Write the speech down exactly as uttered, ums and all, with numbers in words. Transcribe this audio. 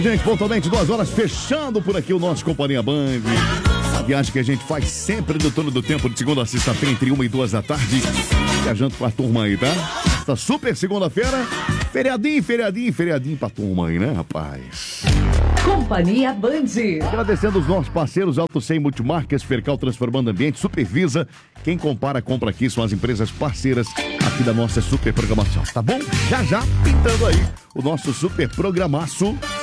Gente, pontualmente, duas horas, fechando por aqui o nosso Companhia Band. A viagem que a gente faz sempre no turno do tempo, de segunda a sexta-feira, entre uma e duas da tarde. Viajando com a turma aí, tá? Esta super segunda-feira, feriadinho, feriadinho, feriadinho pra turma aí, né, rapaz? Companhia Band. Agradecendo os nossos parceiros, Auto cem Multimarcas, Fercal Transformando Ambiente, Supervisa. Quem compara, compra aqui, são as empresas parceiras aqui da nossa super programação, tá bom? Já já, pintando aí o nosso super programaço.